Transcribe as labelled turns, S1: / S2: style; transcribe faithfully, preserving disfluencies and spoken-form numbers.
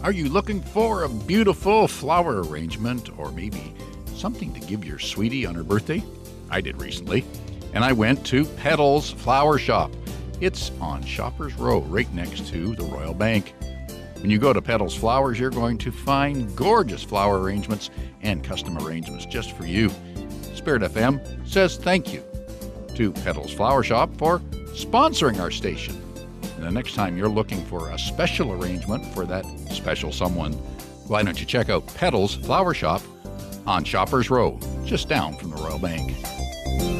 S1: Are you looking for a beautiful flower arrangement or maybe something to give your sweetie on her birthday? I did recently, and I went to Petals Flower Shop. It's on Shoppers Row, right next to the Royal Bank. When you go to Petals Flowers, you're going to find gorgeous flower arrangements and custom arrangements just for you. Spirit F M says thank you to Petals Flower Shop for sponsoring our station. And the next time you're looking for a special arrangement for that special someone, why don't you check out Petals Flower Shop on Shoppers Row, just down from the Royal Bank.